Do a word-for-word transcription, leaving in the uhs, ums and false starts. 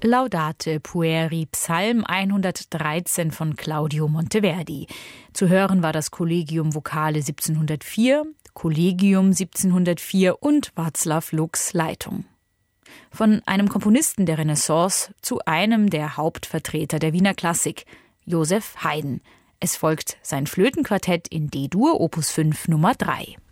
Laudate pueri, Psalm hundertdreizehn von Claudio Monteverdi. Zu hören war das Collegium Vocale siebzehnhundertvier, Collegium siebzehnhundertvier und Václav Lux Leitung. Von einem Komponisten der Renaissance zu einem der Hauptvertreter der Wiener Klassik, Joseph Haydn. Es folgt sein Flötenquartett in D-Dur, Opus fünf Nummer drei.